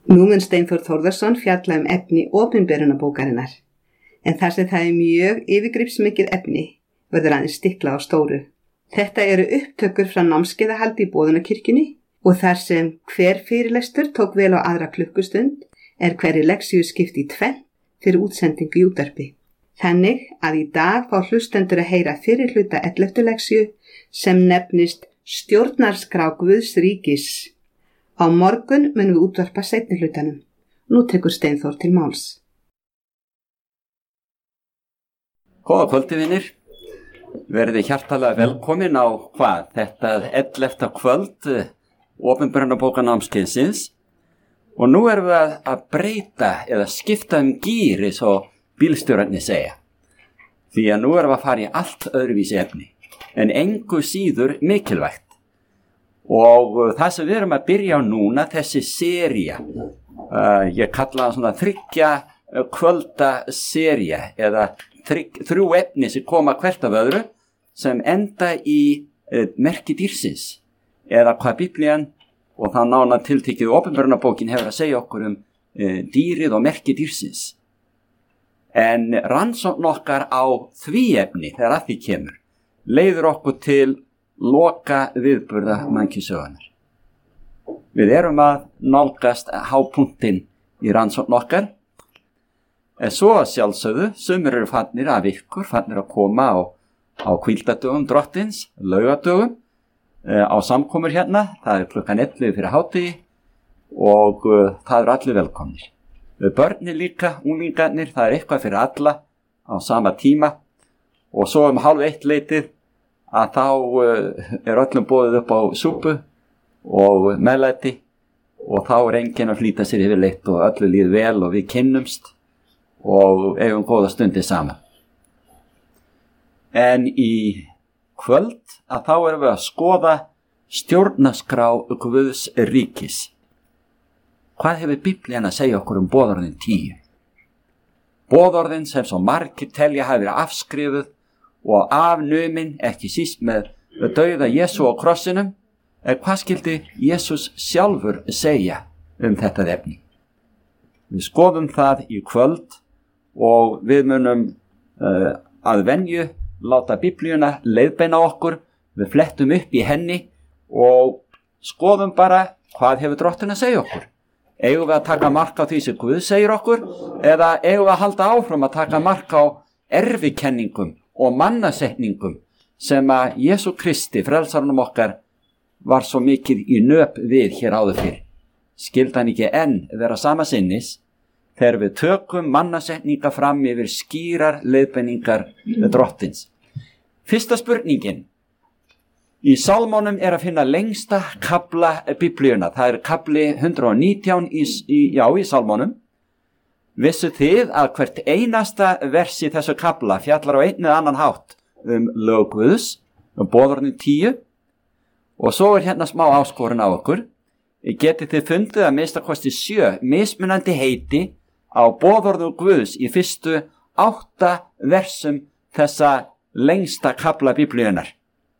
Nú mun Steinþór Þórðarson fjalla efni opinberunarbókarinnar, en þar sem það mjög yfirgripsmikið efni verður aðeins stiklað á stóru. Þetta eru upptökur frá námskeiðahaldi í Boðunarkirkjunni og þar sem hver fyrirlestur tók vel á aðra klukkustund hverri leksíu skipt í tvennt fyrir útsendingu í útvarpi. Þannig að í dag fá hlustendur að heyra fyrri hluta 11. leksíu sem nefnist Stjórnarskrá Guðs ríkis. Á morgun munum við útvarpa seinni hlutanum. Nú tekur Steinþór til máls. Góða kvöldi, vinir. Verði hjartalega velkomin á þetta 11. kvöld opinberunarbókanámskeiðsins. Og nú erum við að breyta eða skipta gír eins og bílstjórarnir segja. Því að nú erum við að fara í allt öðruvísi efni, en engu síður mikilvægt. Og það sem við erum að byrja á núna, þessi sería, ég kalla það svona 3 kvölda sería, eða 3 efni sem koma hvert af öðru, sem enda í merki dýrsins, eða hvað Biblían, og þá nána tiltekið opinberunarbókin hefur að segja okkur dýrið og merki dýrsins. En rannsókn okkar á því efni, þegar að því kemur, leiður okkur til loka viðburða mannkynssögunnar. Við erum að nálgast hápunktinn í rannsókn okkar, en svo að sjálfsögðu, sumir eru fannir af ykkur, fannir að koma á hvíldardögum drottins, laugadögum, á samkomur hérna, það klukkan 11 fyrir hádegi og það eru allir velkomnir. Börnir líka, unglingarnir, það eitthvað fyrir alla á sama tíma og svo 12:30 leitið að þá öllum boðið upp á súpu og meðlæti og þá enginn að flýta sér yfirleitt og öllu líð vel og við kynnumst og eigum góða stundir saman. En í kvöld að þá erum við að skoða stjórnarskrá Guðs ríkis. Hvað hefur Biblían að segja okkur boðorðin 10? Boðorðin sem svo margir telja hafi verið afskrifuð og afnumin, ekki síst með dauða Jesú á krossinum, hvað skildi Jesús sjálfur segja þetta efni? Við skoðum það í kvöld og við munum að venju láta Biblíuna leiðbeina okkur, við flettum upp í henni og skoðum bara hvað hefur drottinn að segja okkur. Eigum við að taka mark á því sem Guð segir okkur eða eigum við að halda áfram að taka mark á erfikenningum og mannasetningum sem að Jesú Kristi, frelsarunum okkar, var svo mikið í nöp við hér áður fyrr. Skildi hann ekki enn vera sama sinnis þegar við tökum mannasetninga fram yfir skýrar leiðbeiningar drottins. Fyrsta spurningin. Í Sálmónum að finna lengsta kafla Biblíuna. Það kafli 119 í Sálmónum. Vissu þið að hvert einasta vers í þessu kafla fjallar á einn eða annan hátt lög Guðs, boðorðin 10 og svo hérna smá áskorun á okkur. Getið þið fundið að minnstakosti 7 mismunandi heiti á boðorðum Guðs í fyrstu 8 versum þessa lengsta kafla Biblíunar.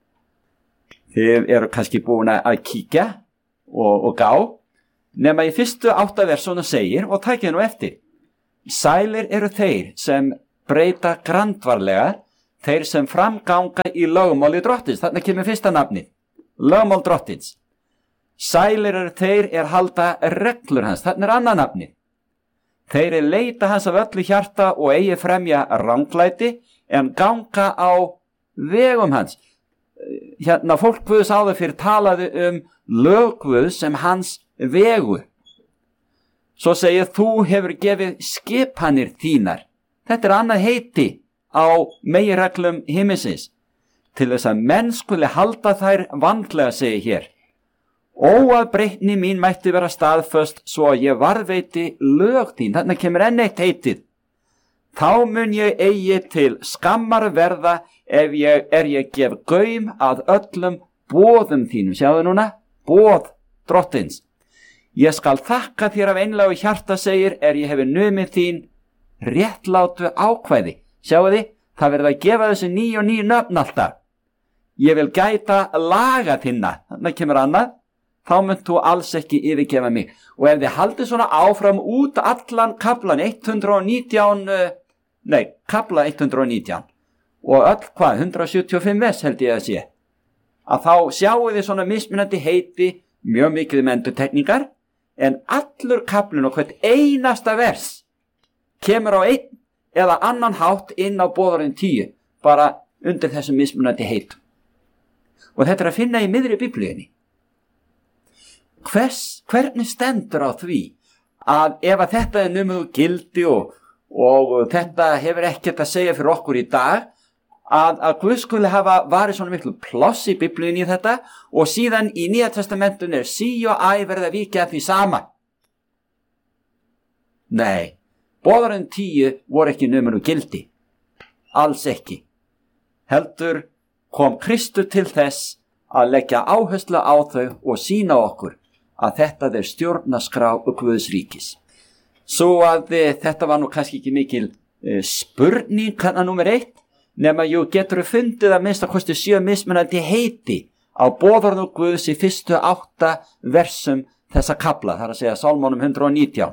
Þið eru kannski búin að kíkja og gá, nema í fyrstu 8 versunum segir, og takið nú eftir: Sælir eru þeir sem breyta grandvarlega, þeir sem framganga í lögmáli drottins. Þarna kemur fyrsta nafnið, lögmál drottins. Sælir eru þeir halda reglur hans. Þarna annað nafnið. Þeir leita hans af öllu hjarta og eigi fremja ranglæti en ganga á vegum hans. Hérna fólk Guðs áður fyrir talaði lög Guðs sem hans vegu. Svo segir þú hefur gefið skipanir þínar. Þetta annað heiti á meginreglum himinsins. Til þess að menn skuli halda þær vandlega, segir hér. Óafbreytni mín mætti vera staðföst svo að ég varðveiti lög þín. Þarna kemur enn eitt heitið. Þá mun ég eigi til skammar verða ef ég gef gaum að öllum boðum þínum. Sjáðu núna, boð drottins. Ég skal þakka þér af einlægu hjarta, segir, ég hefi numið þín réttlátu ákvæði. Sjáu þið, það verður að gefa þessu ný og ný nöfn alltaf. Ég vil gæta laga þinna. Þannig kemur annað. þá munt þú alls ekki yfirgefa mig. Og ef þið haldið svona áfram út allan kaflan 119, kafla 119 og öll 175 vers held ég að sé, að þá sjáu þið svona mismunandi heiti, mjög mikið endurtekningar, en allur kaflinn og hvert einasta vers kemur á einn eða annan hátt inn á boðorðin 10, bara undir þessum mismunandi heitum. Og þetta að finna í miðri Biblíunni. Hvernig stendur á því að ef að þetta numið úr gildi og þetta hefur ekkert að segja fyrir okkur í dag, að Guð skuli hafa varið svona miklu pláss í Biblíunni í þetta og síðan í Nýja testamentinu sí og æ verða vikið að því sama? Nei, boðorðin 10 voru ekki numið úr gildi. Alls ekki. Heldur kom Kristur til þess að leggja áherslu á þau og sýna okkur að þetta er stjórnarskrá Guðs ríkis. Svo að þetta var nú kannski ekki mikil spurning kannar númer 1, nema getur fundið að minnsta kosti 7 mismunandi heiti á boðorðum Guðs í fyrstu 8 versum þessa kafla, þar að segja Sálmónum 119.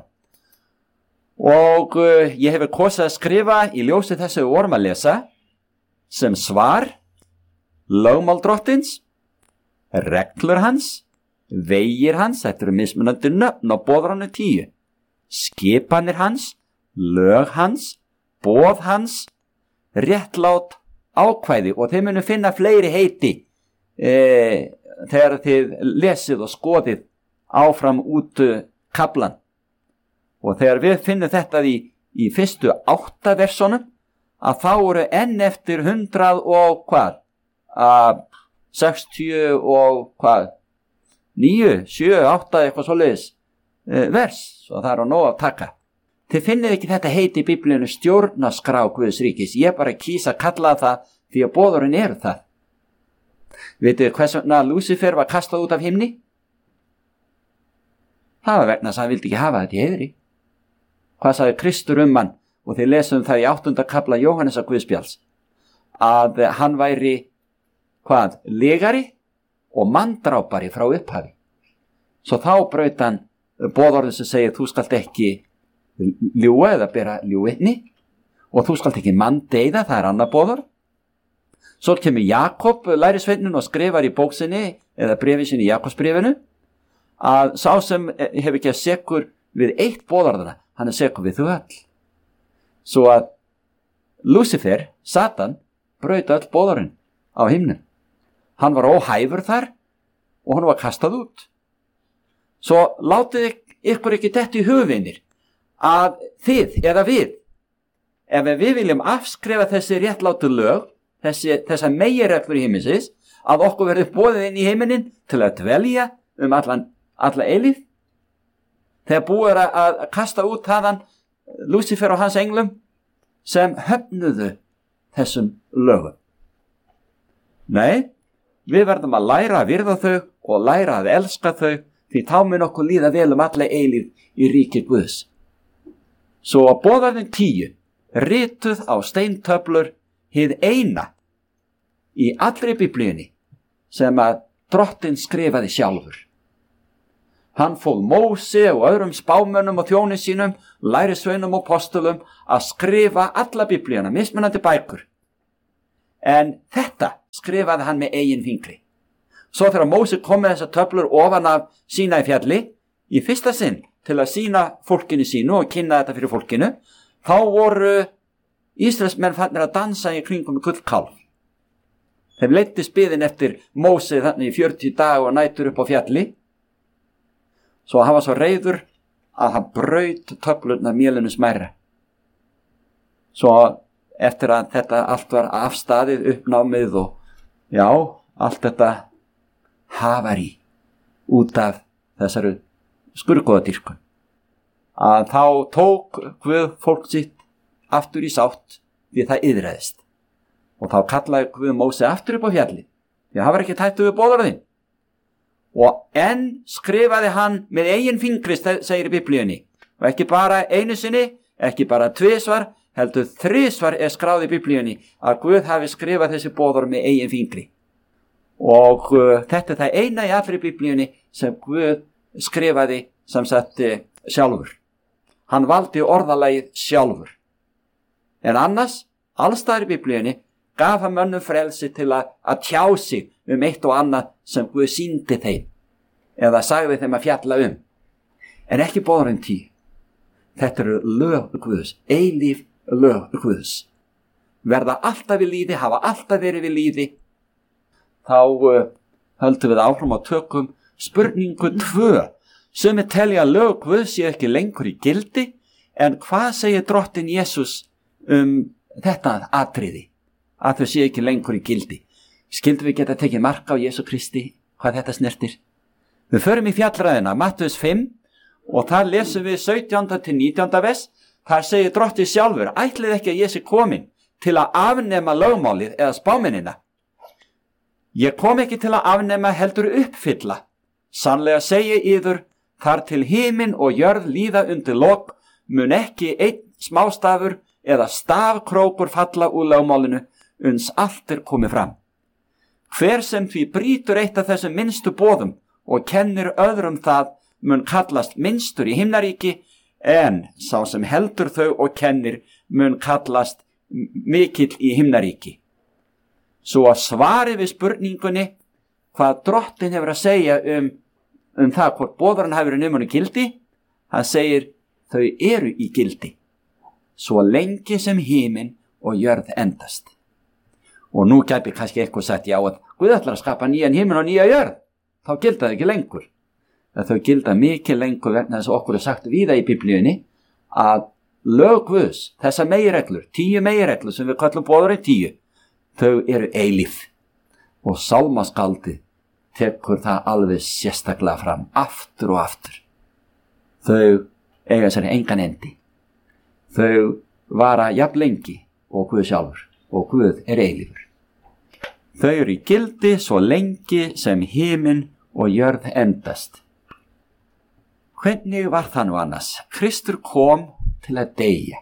Og ég hefur kosið að skrifa í ljósi þessu við vorum að lesa sem svar, lögmál drottins, reglur hans, vegir hans, þetta eru mismunandi nöfn á boðorðinu 10, skipanir hans, lög hans, boð hans, réttlát ákvæði, og þeir munu finna fleiri heiti þegar þið lesið og skoðið áfram út kaflan. Og þegar við finnum þetta í fyrstu 8 versunum, að þá eru enn eftir 100 og 60 og 9, 7, 8 eitthvað svoleiðis vers, og það er á nóg að taka. Þið finnið ekki þetta heiti í Biblíunni stjórnarskrá Guðs ríkis. Ég bara kýsa að kalla það því að boðorðin eru það. Vitið hvers vegna Lúsifer var kastað út af himni? Það var vegna þess að hann vildi ekki hafa þetta í heiðri. Hvað sagði Kristur hann? Og þið lesum það í 8. kafla Jóhannesar Guðspjalls, að hann væri legari og manndrápari frá upphafi. Svo þá braut hann boðorðin sem segir þú skalt ekki ljúga eða bera ljúgvitni, og þú skalt ekki manndeyða, það er annað boðorð. Svo kemur Jakob lærisveinninn og skrifar í bóksinni eða bréfi sinni í Jakobsbréfinu að sá sem hefur ekki sekur við eitt boðorðana, hann er sekur við þau öll. Svo að Lúsifer, Satan, braut öll boðorðin á himnum. Hann var óhæfur þar og hann var kastað út. Svo látið ykkur ekki detta í hugvinir að þið eða við, ef við viljum afskrifa þessi réttlátu lög, þessa meginreglur í himinsins, að okkur verður boðið inn í heiminin til að dvelja alla eilífð, þegar búið að kasta út þaðan Lúsifer og hans englum sem höfnuðu þessum lögum. Nei, við verðum að læra að virða þau og læra að elska þau, því þá mun okkur líða vel alla eilífð í ríki Guðs. Svo að boðorðin 10, rituð á steintöflur, hið eina í allri Biblíunni sem að drottinn skrifaði sjálfur. Hann fól Móse og öðrum spámönnum og þjóni sínum, lærisveinum og postulum að skrifa alla Biblíuna, mismunandi bækur. En þetta skrifaði hann með eigin fingri. Svo þegar Móse kom með þessar töflur ofan af Sínaí fjalli í fyrsta sinn til að sýna fólkinu sínu og kynna þetta fyrir fólkinu, þá voru Ísraelsmenn fannir að dansa í kringum með gullkálf. Þeim leiddist biðin eftir Móse þannig í 40 daga og nætur upp á fjalli. Svo hann var svo reiður að hann braut töflurnar mélinu smærra. Svo eftir að þetta allt var afstaðið, uppnámið og allt þetta hafari út af þessari skurðgoðadýrkun, að þá tók Guð fólk sitt aftur í sátt því það iðraðist, og þá kallaði Guð Móse aftur upp á fjalli því það var ekki hættu við boðorðin, og enn skrifaði hann með eigin fingri, segir í Biblíunni, og ekki bara einu sinni, ekki bara 2 svar, heldur 3 svar er skráð í Biblíunni að Guð hafi skrifað þessi boðorð með eigin fingri. Og þetta er það eina í allri Biblíunni sem Guð skrifaði sem sagt sjálfur. Hann valdi orðalagið sjálfur. En annars, allstaðar í Biblíunni, gaf hann mönnum frelsi til að tjá sig eitt og annað sem Guð sýndi þeim eða sagði þeim að fjalla En ekki boðorðin 10. Þetta eru lög Guðs, eilíf lög Guðs. Verða alltaf við líði, hafa alltaf verið við líði. Þá höldum við áfram og tökum spurningu 2. Sumir telja að lög Guðs sé ekki lengur í gildi, en hvað segir drottinn Jesús þetta atriði? Að þau sé ekki lengur í gildi. Skildum við geta tekið mark á Jesú Kristi hvað þetta snertir? Við förum í fjallræðina, Mattheus 5, og þar lesum við 17. til 19. vers. Þar segir drottinn sjálfur, ætlið ekki að ég sé komin til að afnema lögmálið eða spámennina. Ég kom ekki til að afnema heldur uppfylla. Sannlega segi yður, þar til himinn og jörð líða undir lok, mun ekki einn smástafur eða stafkrókur falla úr lögmálinu, uns allt komið fram. Hver sem því brýtur eitt af þessum minnstu boðum og kennir öðrum það, mun kallast minnstur í himnaríki, en sá sem heldur þau og kennir mun kallast mikill í himnaríki. Svo að svari við spurningunni hvað drottinn hefur að segja það hvort boðarinn hefur numunni gildi, hann segir þau eru í gildi, svo lengi sem himinn og jörð endast. Og nú gæti kannski eitthvað sagt, já, að Guð ætlar að skapa nýjan himinn og nýja jörð, þá gilda þau ekki lengur. Þau gilda mikið lengur vegna þess að okkur er sagt víða í Biblíunni að lög Guðs, þessar meginreglur, 10 meginreglur sem við kallum boðorðin 10, þau eru eilíf. Og sálmaskaldið tekur það alveg sérstaklega fram, aftur og aftur. Þau eiga sér engan endi. Þau vara jafn lengi og Guð sjálfur, og Guð er eilífur. Þau eru í gildi svo lengi sem himinn og jörð endast. Hvernig var það nú annars? Kristur kom til að deyja.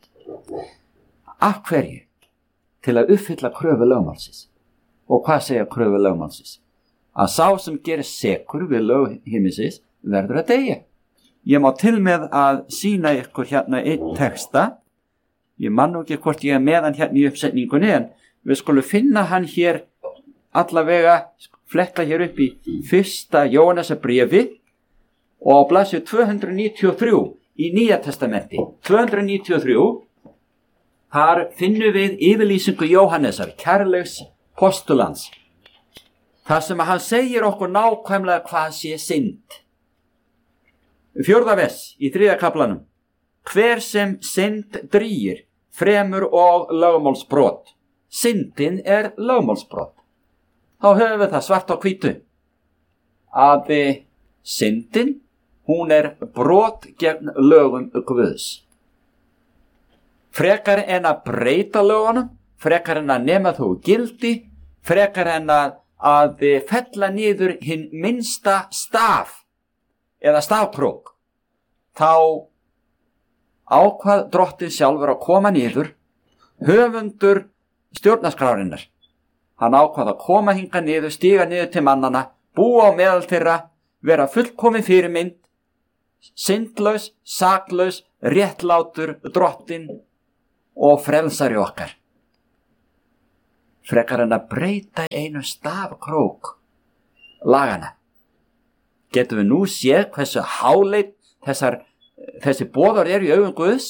Af hverju? Til að uppfylla kröfu lögmálsins. Og hvað segja kröfu lögmálsins? Að sá sem gerir sekur við lög himmisins verður að deyja. Ég má til með að sýna ykkur hérna einn texta. Ég man nú ekki hvort ég er með hann hérna í uppsetningunni, en við skulum finna hann hér allavega, fletta hér upp í 1. Jóhannesarbréfi og á blaðsíðu 293 í Nýja testamenti. 293, þar finnum við yfirlýsingu Jóhannesar, kærleiks postulans. Þar sem hann segir okkur nákvæmlega hvað sé synd. 4. vers í 3. kaflanum. Hver sem synd drýgir, fremur og lögmálsbrot. Syndin er lögmálsbrot. Þá höfum við það svart á hvítu. Að syndin, hún er brot gegn lögum Guðs. Frekar en að breyta lögunum, frekar en að nema þó gildi, frekar en að fella niður hinn minnsta staf eða stafkrók, þá ákvað drottinn sjálfur að koma niður, höfundur stjórnarskrárinnar. Hann ákvað að koma hingað niður, stíga niður til mannana, búa á meðal þeirra, vera fullkomin fyrirmynd, syndlaus, saklaus, réttlátur drottinn og frelsari okkar. Frekar en að breyta einu stafkrók lagana. Getum við nú séð hversu háleit þessi boðorð eru í augum Guðs?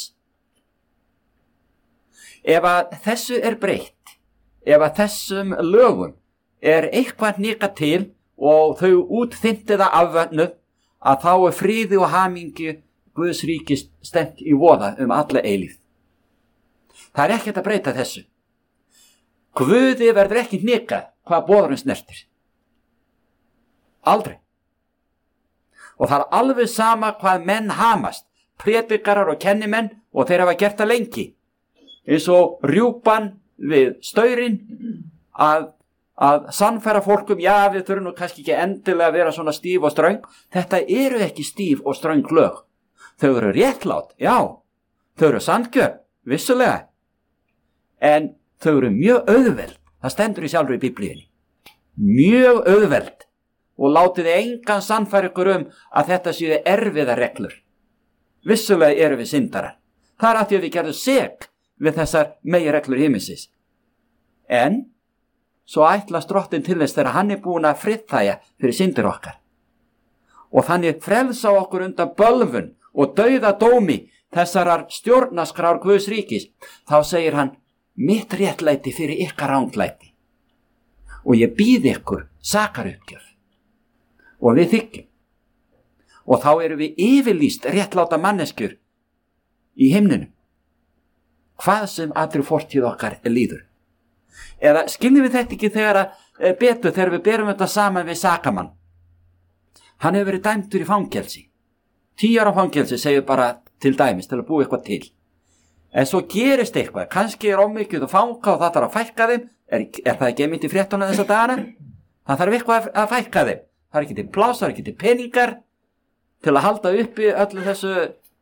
Ef að þessu er breytt, ef að þessum lögum er eitthvað hnikað til og þau útþynntiða afvönnuð, að þá er fríði og hamingju Guðs ríkis stefnt í voða alla eilífð. Það er ekkert að breyta þessu. Guði verður ekki hnikað hvað boðorðin snertir. Aldrei. Og það er alveg sama hvað menn hamast, predikarar og kennimenn, og þeir hafa gert það lengi. Eins og rjúpan við staurinn að sannfæra fólkum, já, við þurfum nú kannski ekki endilega að vera svona stíf og ströng. Þetta eru ekki stíf og ströng lög. Þau eru réttlát, já. Þau eru sanngjörn, vissulega. En þau eru mjög auðveld. Það stendur í sjálfur í Biblíunni. Mjög auðveld og látið engan sannfæra ykkur að þetta séu erfiðar reglur. Vissulega erum við syndarar. Það af því að við gerðum sek við þessar meginreglur himinsins. En svo ætlast Drottinn til þess þegar hann búinn að friðþægja fyrir syndir okkar. Og þannig frelsa okkur undan bölvun og dauða dómi þessarar stjórnarskrár Guðs ríkis. Þá segir hann, mitt réttlæti fyrir ykkar ranglæti. Og ég býð ykkur sakaruppgjöf. Og við þiggjum. Og þá erum við yfirlýst réttláta manneskjur í himninum. Hvað sem allri fortíð okkar líður. Eða skiljum við þetta ekki þegar við berum þetta saman við sakamann. Hann hefur verið dæmdur í fangelsi. 10 ára fangelsi segir bara til dæmis til að búa eitthvað til. En svo gerist eitthvað, kannski of mikið og fanga og það þarf að fækka þeim. Er það ekki einmitt í fréttunum þessa dagana? Það þarf eitthvað að fækka þeim. Það er ekki til pláss, það er ekki til peningar til að halda uppi öllu þessu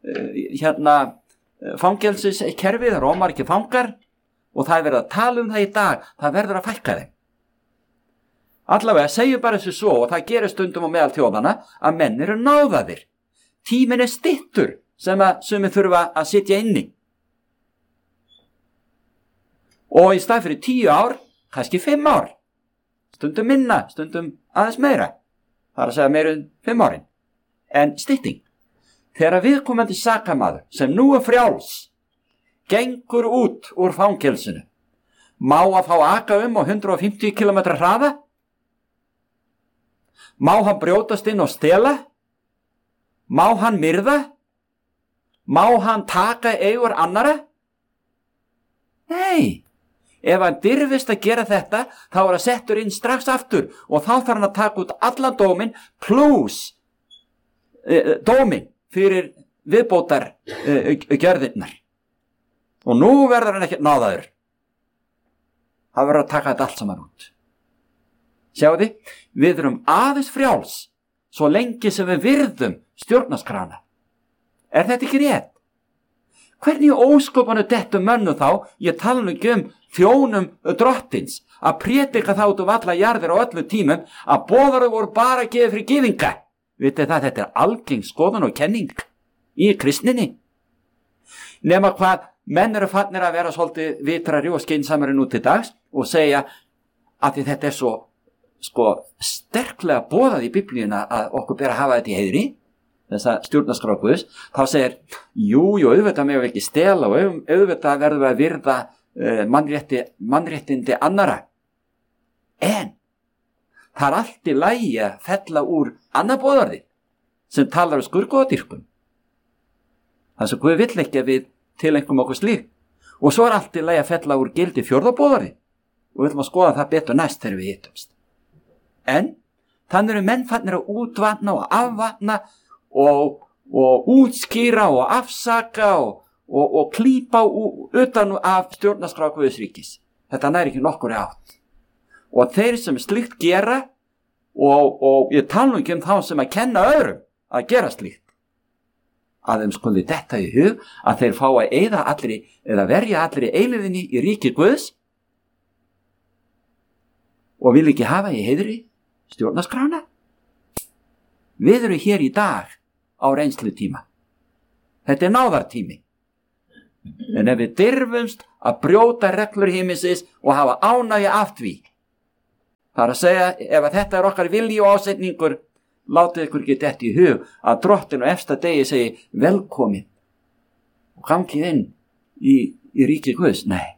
fangelsiskerfi. Það rómar ekki fangar og það er verið að tala það í dag. Það verður að fækka þeim. Allavega segjum bara þessu svo, og það gerir stundum á meðal þjóðana, að menn eru náðaðir. Tíminn styttur sem þurfa að sitja inni. Og í stað fyrir 10 ár, kannski 5 ár. Stundum minna, stundum aðeins meira. Það er að segja meira 5 árin. En stytting. Þegar viðkomandi sakamaður sem nú er frjáls, gengur út úr fangelsinu, má að fá aka á 150 km hraða? Má hann brjótast inn og stela? Má hann myrða? Má hann taka eigur annara? Nei. Ef hann dirfist að gera þetta, þá er hann settur inn strax aftur og þá þarf hann að taka út allan dóminn plus dóminn fyrir viðbótar gjörðirnar. Og nú verður hann ekkert náðaður. Það verður að taka þetta allt saman út. Sjáu þið, við erum aðeins frjáls svo lengi sem við virðum stjórnarskrána. Er þetta ekki rétt? Hvernig ósköpunum dettur mönnum þá, ég tala nú ekki þjónum drottins, að prédika þá út alla jarðir á öllum tímum, að boðarar voru bara að gefa fyrir gyðinga. Vitið það, þetta er algeng skoðun og kenning í kristninni. Nema hvað, menn eru fannir að vera svolítið vitrari og skynsamari nú til dags og segja að því þetta er svo sterklega boðað í Biblíuna að okkur ber að hafa þetta í heiðri, þessa stjórnarskrá Guðs, þá segir, jú, auðvitað megum við ekki stela og auðvitað verðum við að virða mannréttindi annara. En það er allt í lagi að fella úr annað boðorði sem talar skurðgoðadýrkun. Það sem Guð vill ekki að við tilengum okkur slíkt. Og svo er allt í lagi að fella úr gildi 4. boðorði og við ætlum að skoða það betur næst þegar við hittumst. En þannig eru menn fannir að útvatna og afvatna og útskýra og afsaka og klípa utan af stjórnarskrá Guðs ríkis. Þetta næri ekki nokkur átt. Og þeir sem slíkt gera, og ég tala ekki þá sem að kenna öðrum að gera slíkt, að þeim skuli detta í hug að þeir fá að eyða allri eða verja allri eilífðinni í ríki Guðs og vil ekki hafa í heiðri stjórnarskrána. Við erum hér í dag á reynslutíma. Þetta er náðartími. En ef við dirfumst að brjóta reglur himinsins og hafa ánægju af því, það er að segja, ef að þetta er okkar vilji og ásetningur, látið ykkur ekki detta í hug að Drottinn á efsta degi segi velkomin og gangið inn í ríki Guðs. Nei.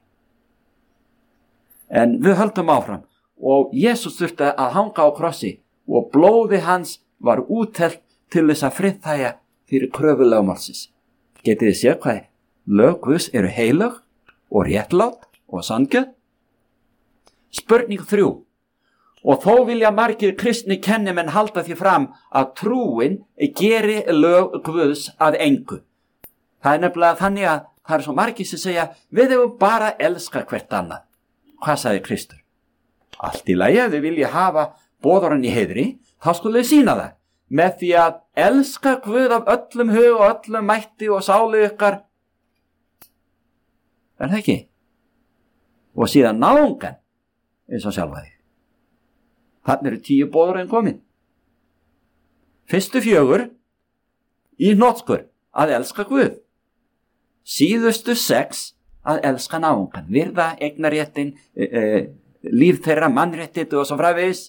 En við höldum áfram og Jesús þurfti að hanga á krossi og blóði hans var úthellt til þess að friðþægja fyrir kröfu lögmálsins. Getið þið séð hvað lög Guðs eru heilög og réttlát og sanngjörn? Spurning 3. Og þó vilja margir kristni kennimenn halda því fram að trúin geri lög Guðs að engu. Það er nefnilega þannig að það er svo margir sem segja við hefum bara elska hvert annað. Hvað sagði Kristur? Allt í lagi, ef þið vilja hafa boðorðin í heiðri, þá skulle þið sýna það með því að elska Guð af öllum hug og öllum mætti og sálu ykkar. Er það ekki? Og síðan náungan eins og sjálfa þig. Þannig eru 10 boðorðin komin. Fyrstu 4 í hnotskur að elska Guð. Síðustu 6 að elska náungan, virða eignaréttin, líf þeirra, mannréttindi og svo framvegis.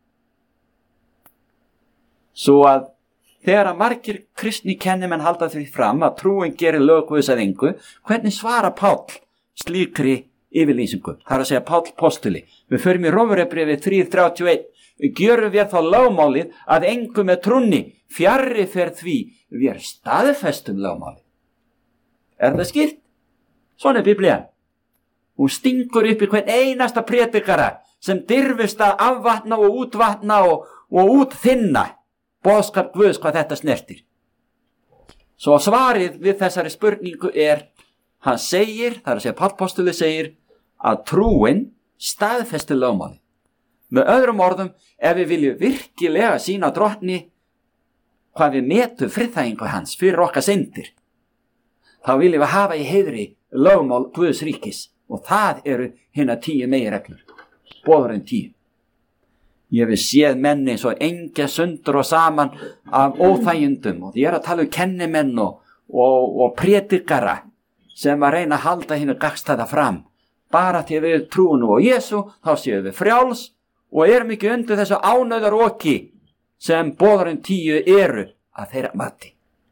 Svo að þegar að margir kristni kennimenn halda því fram að trúin gerir lög Guðs að engu, hvernig svara Páll slíkri yfirlýsingu? Það er að segja Páll postuli. Við förum í Rómverjabréfið 3:31. Gjörum við þá lögmálið að engu með trúnni, fjarri fer því við staðfestum lögmálið. Er það skýrt? Svona er Biblían. Hún stingur upp í hvern einasta prédikara sem dirfist að afvatna og útvatna og útþynna boðskap Guðs hvað þetta snertir. Svo svarið við þessari spurningu er, hann segir, það er að segja Páll postuli segir, að trúin staðfesti lögmálið. Með öðrum orðum, ef við viljum virkilega sýna drottni hvað við metum friðþægingu hans fyrir okkar syndir, þá viljum við hafa í heiðri lögmál Guðs ríkis og það eru hinna 10 meginreglur, boðorðin 10. Ég hef séð menni svo engja sundur og saman af óþægindum og ég er að tala kennimenn og prédikara sem að reyna að halda hinu gagnstæða fram. Bara til við trúum nú á Jesú, þá séum við frjáls og erum ekki undir þessu ánauðaroki sem boðorðin 10 eru að þeirra mati.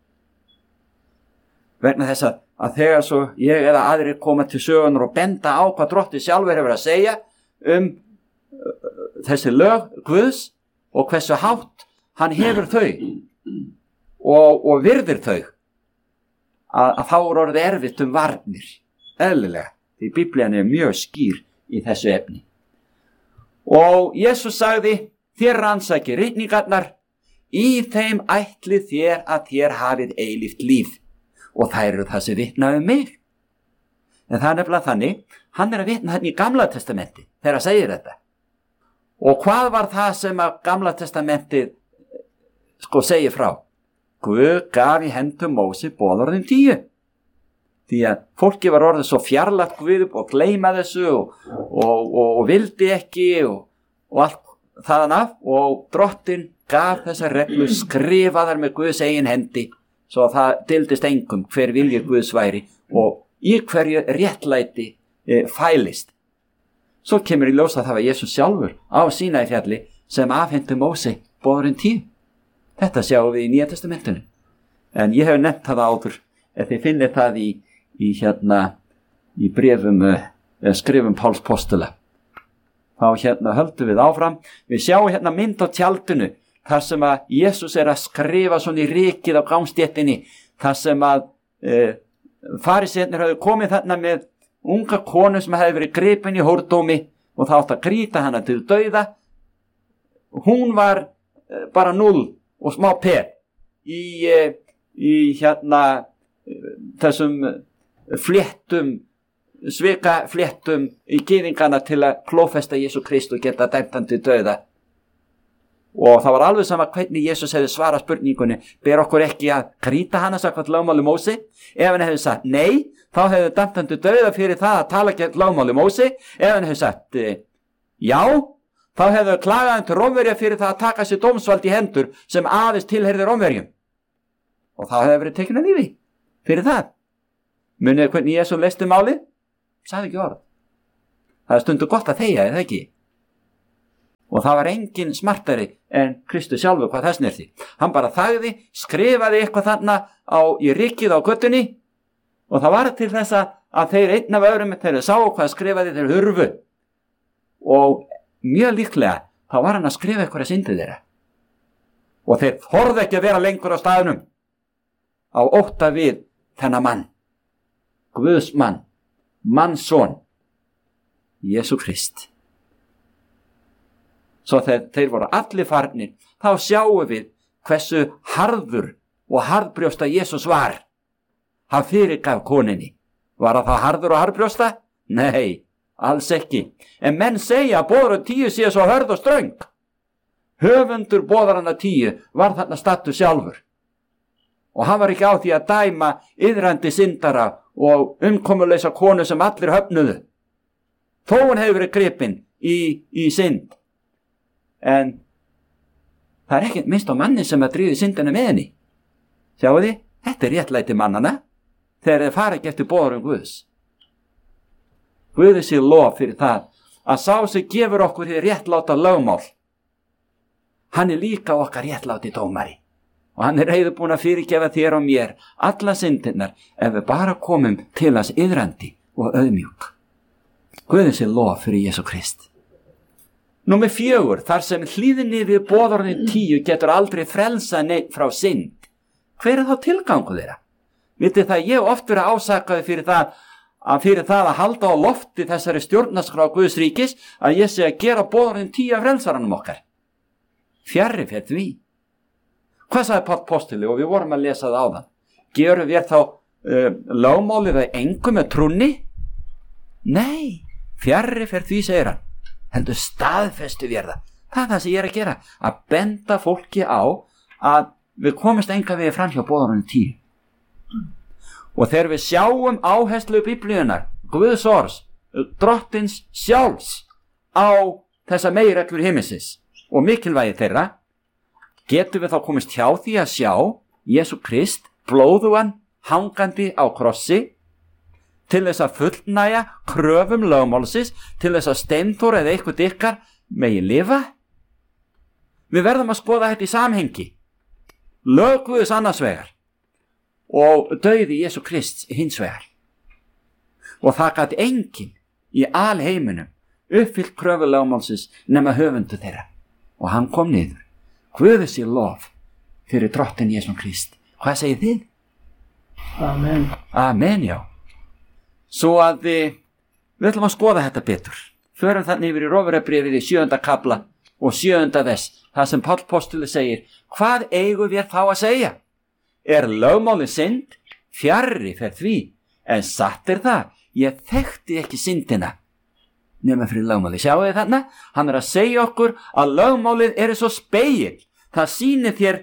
Vegna þess að þegar svo ég eða aðrir koma til sögunar og benda á hvað Drottinn sjálfur hefur að segja þessi lög Guðs og hversu hátt hann hefur þau og virðir þau, að þá er orðið erfitt varnir, eðlilega, því Biblían er mjög skýr í þessu efni. Og Jesús sagði, þér rannsakið ritningarnar, í þeim ætlið þér að þér hafið eilíft líf. Og það eru það sem vitna mig. En það er nefnilega þannig, hann er að vitna þannig í Gamla testamenti þegar hann segir þetta. Og hvað var það sem að Gamla testamentið segir frá? Guð gaf í hendum Móse boðorðin 10. Því að fólki var orðið svo fjarlægt Guð og gleyma þessu og vildi ekki og allt þaðan af, og Drottinn gaf þessar reglur skrifaðar með Guðs eigin hendi, svo það dildist engum hver vilji Guðs væri og í hverju réttlæti fælist. Svo kemur í ljós að það var Jesús sjálfur á Sínaí fjalli sem afhenti Móse boðorðin 10. Þetta sjáum við í Nýja testamentinu. En ég hef nefnt það áður, ef þið finnir það í bréfum skrifum Páls postula. Þá höldum við áfram. Við sjáum mynd á tjaldinu, þar sem að Jesús er að skrifa svona í rykið á gangstéttinni, þar sem að fariseinir hafði komið þarna með unga konu sem hefði verið gripin í hórdómi og það átt að grýta hana til dauða. Hún var bara 0 og smá per í þessum fléttum, svika fléttum í gyðingana til að klófesta Jesú Krist og geta dæmt hann til dauða. Og það var alveg sama hvernig Jesús hefði svarað spurningunni, ber okkur ekki að grýta hana samkvæmt lögmáli Móse? Ef hann hefði sagt nei, þá hefði dæmt hann til dauða fyrir það að tala gegn lögmáli Móse. Ef hann hefði sagt já, þá hefði klagað hann til Rómverja fyrir það að taka sér dómsvald í hendur sem aðeins tilheyrði Rómverjum. Og þá hefði verið tekinn af lífi fyrir það. Munið hvernig Jesús leysti málið? Sagði ekki orð. Það er stundu gott að þegja, eða ekki? Og það var engin smartari en Kristus sjálfur hvað það snerti. Hann bara þagði, skrifaði eitthvað þarna í rykið á göttunni og það var til þess að þeir einn af öðrum þegar sáu hvað skrifaði þeir hurfu. Og mjög líklega þá var hann að skrifa eitthvað að syndið þeirra. Og þeir þorðu ekki að vera lengur á staðnum á ótta við þennan mann. Guðs mann, mannsson, Jesú Krist. Svo þeir voru allir farnir, þá sjáum við hversu harður og harðbrjósta Jesús var. Hann fyrirgaf koninni. Var það harður og harðbrjósta? Nei, alls ekki. En menn segja að boðorðin 10 sé svo hörð og ströng. Höfundur boðorðanna 10 var þarna stattur sjálfur. Og hann var ekki á því að dæma iðrandi syndara og umkomuleysa konu sem allir höfnuðu. Þó hún hefur verið gripin í synd. En Það ekkert minnst á manni sem að dríði syndina með henni. Sjáu þið, þetta réttlæti mannana þegar þeir fara ekki eftir boðorðum Guðs. Guði sé lof fyrir það að sá sem gefur okkur hér réttláta lögmál. Hann líka okkar réttláti dómari og hann reiðubúinn að fyrirgefa þér og mér alla syndirnar ef við bara komum til hans iðrandi og auðmjúk. Guði sé lof fyrir Jesú Krist. Númer 4, þar sem hlýðni við boðorðin 10 getur aldrei frelsað neitt frá synd. Hver þá tilgangur þeirra? Vitið það, ég oft verið ásakaði fyrir það að halda á lofti þessari stjórnarskrá Guðs ríkis að ég sé að gera boðorðin 10 af frelsaranum okkar. Fjarri fer því. Hvað sagði Páll postuli og við vorum að lesa það áðan? Gerum við þá lögmálið að engu með trúnni? Nei, fjarri fer því, segir hann. Heldur staðfestu við það. Það er það sem ég er að gera, að benda fólki á að við komumst enga við fram hjá boðorðinu 10. Og þegar við sjáum áherslu Biblíunnar, Guðs orðs, drottins sjálfs á þessa meginreglur himinsins og mikilvægi þeirra, getum við þá komist hjá því að sjá Jesú Krist blóðugan hangandi á krossi til þess að fullnæja kröfum lögmálsins, til þess að Steinþór eða eitthvað ykkar megi lifa. Við verðum að skoða þetta í samhengi. Lög Guðs annars vegar og dauði Jesú Krist hins vegar. Og það gat enginn í alheiminum uppfyllt kröfu lögmálsins nema höfundu þeirra. Og hann kom niður. Guði sé lof fyrir drottin Jesú Krist. Hvað segir þið? Amen. Amen, já. Svo að við ætlum að skoða þetta betur. Förum þannig yfir í Rómverjabréfið í 7. kapla og 7. vers, það sem Páll postuli segir, hvað eigum við þá að segja? Er lögmálið synd? Fjarri fer því, en satt er það, ég þekkti ekki syndina nema fyrir lögmálið. Sjáu þið þarna? Hann að segja okkur að lögmálið er svo spegill. Það sýnir þér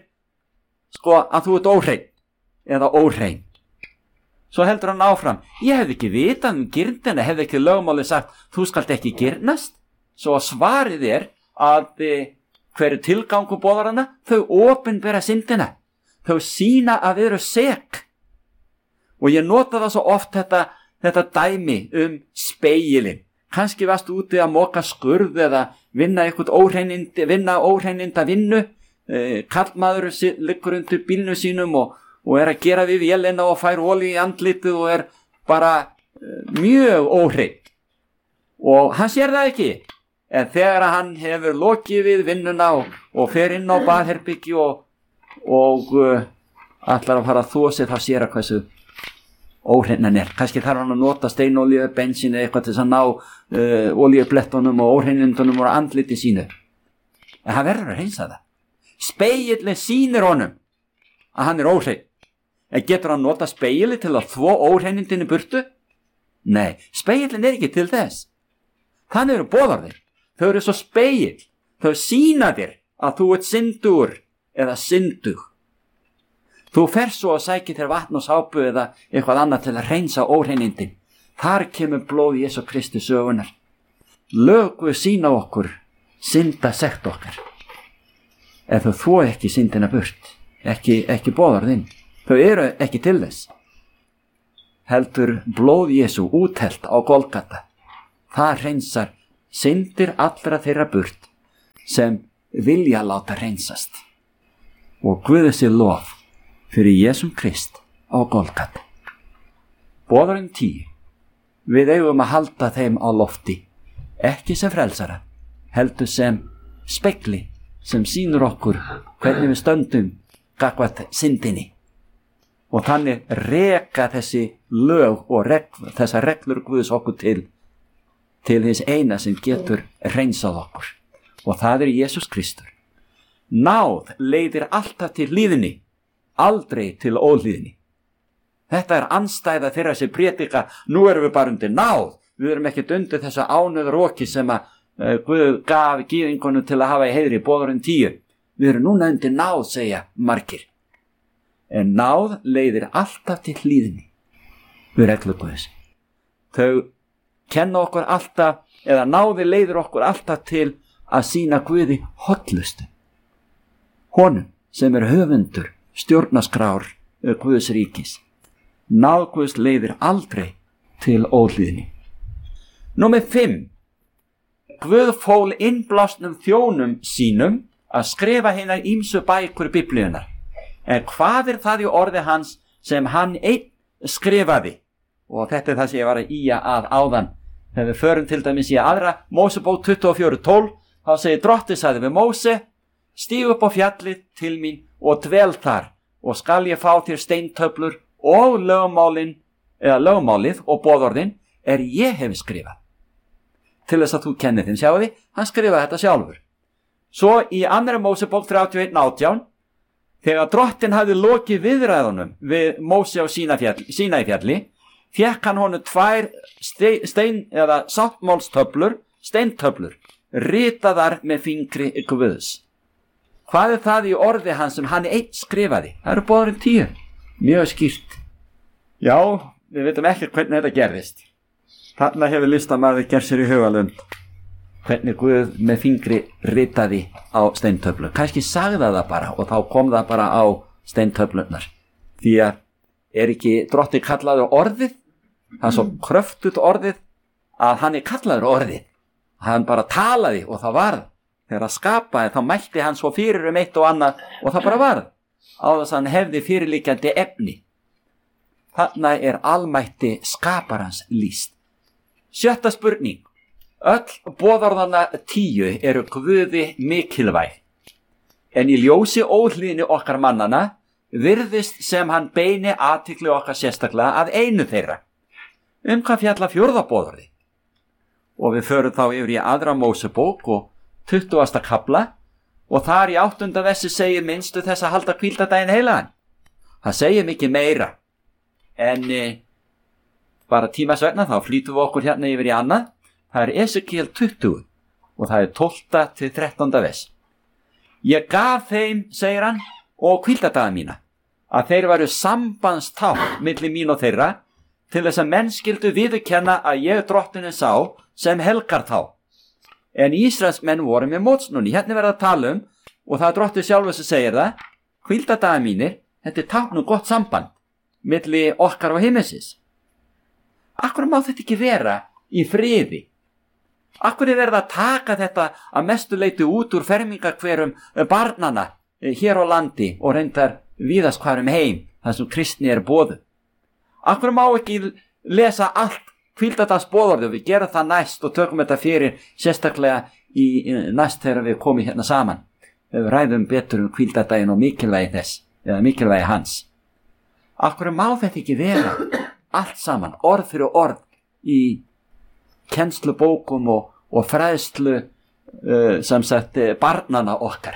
að þú ert óhrein eða óhrein. Svo heldur hann áfram, ég hefði ekki vitað girndina, hefði ekki lögmálið sagt, þú skalt ekki girnast. Svo svarið er að hverju tilgangu boðarana, þau opinbera syndina. Þau sýna að við eru sek. Og ég nota það svo oft þetta dæmi spegilinn. Kannski varst úti að moka skurð eða vinna óhreininda vinnu. Karlmaður liggur undir bílnum sínum og er að gera við vélina og fær olíu í andlitið og er bara mjög óhreinn. Og hann sér það ekki. En þegar hann hefur lokið við vinnuna og fer inn á baðherbyggi og ætlar að fara að þvo sig, þá sér að hversu óhreinan er. Kannski þarf hann að nota steinolíu, bensín eða eitthvað til þess að ná olíublettunum og óhreinindunum og andliti sínu. En hann verður að hreinsa það. Spegillinn sýnir honum að hann er óhreinn. En getur hann nota spegilli til að þvo óhreinindinu burtu? Nei, spegillinn er ekki til þess. Þannig eru boðorðir. Þau eru svo spegill. Þau sýna þér að þú ert syndur eða syndug. Þú fer svo að sækja þér vatn og sápu eða eitthvað annað til að hreinsa óhreinindin. Þar kemur blóð Jesú Kristi sögunar. Lög Guð sýna okkur synda sekt okkar. Ef þau þvo ekki syndina burt, ekki boðorðin, þau eru ekki til þess. Heldur blóð Jesú úthelt á Golgata. Það hreinsar syndir allra þeirra burt sem vilja láta hreinsast. Og Guði sé lof fyrir Jesum Krist á Golgata. Boðorðin 10. Við eigum að halda þeim á lofti, ekki sem frelsara, heldur sem spegli sem sýnur okkur hvernig við stöndum gagnvart syndinni. Og þannig reka þessi lög og þessar reglur Guðs okkur til hins eina sem getur hreinsað okkur. Og það er Jesús Kristur. Náð leiðir alltaf til hlýðni, aldrei til óhlýðni. Þetta er andstæða þeirra sem prédika, nú erum við bara undir náð. Við erum ekkert undir þessa ánauðaroki sem að Guð gaf gyðingunum til að hafa í heiðri, boðorðin 10. Við erum núna undir náð, segja margir. En náð leiðir alltaf til hlýðni við reglur Guðs. Þau kenna okkur alltaf, eða náði leiðir okkur alltaf til að sýna Guði hollustu. honum sem höfundur stjórnarskrár Guðs ríkis. Náð Guðs leiðir aldrei til óhlýðni. Númer 5. Guð fól innblásnum þjónum sínum að skrifa hinar ýmsu bækur Biblíunnar. En hvað það í orði hans sem hann einn skrifaði? Og þetta það sem ég var að ýja að áðan. Þegar við förum til dæmis í 2. Mósebók 24:12, þá segir Drottinn sagði við Móse: stíg upp á fjallið til mín og dvel þar, og skal ég fá þér steintöflur og lögmálið og boðorðin ég hef skrifað. Til þess að þú kennir þeim, sjáðu, hann skrifaði þetta sjálfur. Svo í 2. Mósebók 31:18, þegar Drottinn hafði lokið viðræðunum við Móse á Sínæfjalli, fékk hann honum 2 steintöflur, ritaðar með fingri Guðs. Hvað það í orði hans sem hann einn skrifaði? Það eru boðorðin 10. Mjög skýrt. Já, við veitum ekki hvernig þetta gerðist. Þarna hefur listamaður gert sér í hugalund hvernig Guð með fingri ritaði á steintöflur. Kannski sagði það bara og þá kom það bara á steintöflurnar. Því að ekki Drottinn kallaður orðið? Það svo kröftut orðið að hann kallaður orðið. Hann bara talaði og það varð. Þegar að skapaði þá mælti hann svo fyrir eitt og annað og það bara varð. Á þess að hann hefði fyrirliggjandi efni. Þarna almætti skaparans lýst. 7. spurning. Öll boðorðanna 10 eru Guði mikilvæg. En í ljósi óhlýðni okkar mannana virðist sem hann beini athygli okkar sérstaklega að einu þeirra. Hvað fjalla 4. boðorði? Og við förum þá yfir í 2. Mósebók og 20. kafla og þar í 8. versi segir minnstu þess að halda hvíldardaginn heilagan. Það segir mikið meira. En bara tímas vegna þá flýtum við okkur hérna yfir í annað. Það Esekiel 20 og það 12. til 13. vers. Ég gaf þeim, segir hann, og hvíldardaga mína, að þeir varu sambandstákn milli mín og þeirra, til þess að menn skyldu viðurkenna að ég Drottinn sá sem helgar þá. En Ísraels menn voru með mótsnúni. Hérna verða að tala og það Drottinn sjálfur sem segir það, hvíldardaga mínir, þetta tákn gott samband milli okkar og himminsins. Akkur má þetta ekki vera í friði? Akkur verið að taka þetta að mestu leyti út úr fermingarhverum barnana hér á landi og reyndar víðast hvar heim þar sem kristni boðuð? Akkur má ekki lesa allt hvíldardagsboðorðið? Við gerum það næst og tökum þetta fyrir sérstaklega í næst þegar við komum hérna saman. Við ræðum betur hvíldardaginn og mikilvægi þess, eða mikilvægi hans. Akkur má þetta ekki vera allt saman, orð fyrir orð í kennslubókum og fræðslu sem sagt barnana okkar.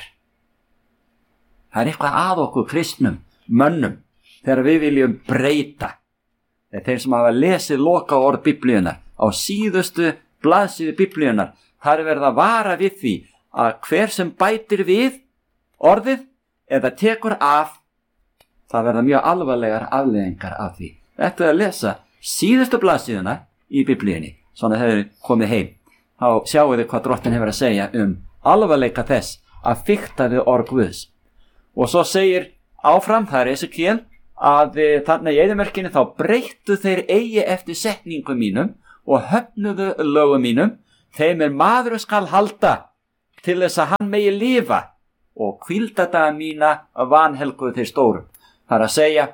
Það eitthvað að okkur kristnum mönnum þegar við viljum breyta. Þeir sem hafa lesið loka orð Biblíunnar á síðustu blaðsíðu Biblíunnar, þar verið að vara við því að hver sem bætir við orðið eða tekur af, það verða mjög alvarlegar afleiðingar af því. Þetta að lesa síðustu blaðsíðuna í Biblíunni, svona þegar komið heim, þá sjáu þið hvað Drottinn hefur að segja alvarleika þess að fikta við orð Guðs. Og svo segir áfram, það Esekiel, að þarna í eyðimörkinni þá breyttu þeir eigi eftir setningum mínum og höfnuðu lögum mínum, þeim maður skal halda til þess að hann megi lifa og hvíldardaga mína vanhelguðu þeir stórum. Það að segja,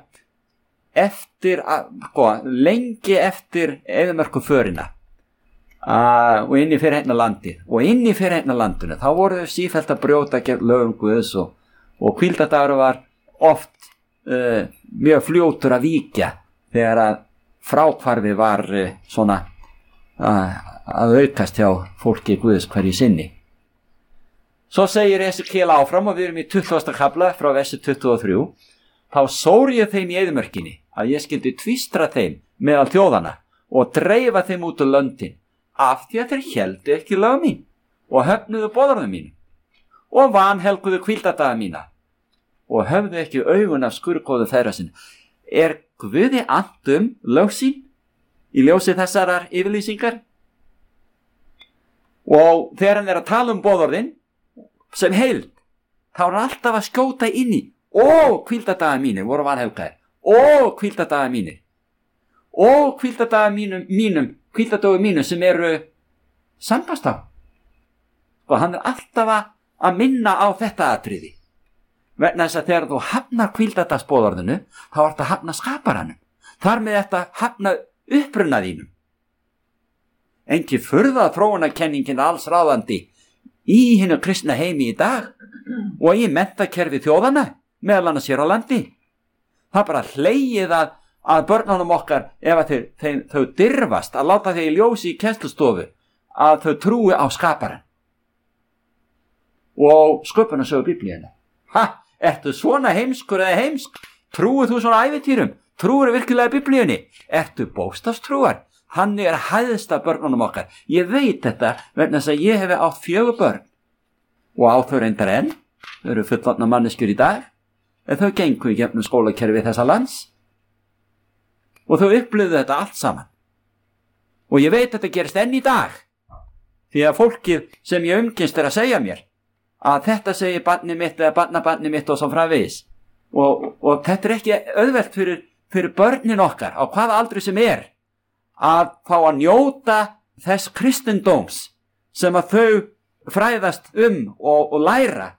lengi eftir eyðimörkuförina og inn í fyrirheitna landið og inn í fyrirheitna landinu þá voru þau sífellt að brjóta gegn lögum Guðs og hvíldardagur var oft mjög fljótur að víkja þegar að fráhvarfi var svona að aukast hjá fólki Guðs hverju sinni. Svo segir Esekiel áfram og við erum í 20. kafla frá versi 23. Þá sór ég þeim í eyðimörkinni að ég skyldi tvístra þeim meðal þjóðana og dreifa þeim út úr löndin af því að þeir héldu ekki lög mín og höfnuðu boðorðum mín og vanhelguðu hvíldardaga mína og höfðu ekki augun af skurðgóðu þeirra sinna. Guði annt lög sín í ljósi þessarar yfirlýsingar? Og þegar hann að tala boðorðin sem heild, þá er hann alltaf að skjóta inn í hvíldadagar mínir voru vanhefgaðir, hvíldadagar mínir, hvíldadagar mínum sem eru sambandstá. Og hann er alltaf að minna á þetta atriði. Vegna þess að þegar þú hafnar hvíldadagsboðorðinu, þá ertu að hafna skaparanum. Þar með þetta hafna uppruna þínum. Engin furða þróunarkenningin alls ráðandi í hinu kristna heimi í dag og í menntakerfi þjóðana, meðal annars hér á landi. Það bara hlegið að börnunum okkar, ef að þau dirfast að láta þau í ljósi í kennslustofu, að þau trúi á skaparan og sköpunarsögu Biblíunnar. Ertu svona heimskur eða heimsk? Trúið þú svona ævintýrum? Trúir virkilega Biblíunni? Ertu bókstafstrúar? Hann er hæðsta börnunum okkar. Ég veit þetta vegna þess að ég hefi átt 4 börn og á þau reyndar enn. Þau eru fullorðna manneskjur í dag, en þau gengu í gegnum skólakerfi þessa lands og þau upplifðu þetta allt saman. Og ég veit þetta gerist enn í dag, því að fólkið sem ég umkynst að segja mér að þetta segir barnið mitt eða barnabarnið mitt og svo framvegis. Og þetta er ekki auðvelt fyrir börnin okkar á hvaða aldri sem er að fá að njóta þess kristindóms sem að þau fræðast og læra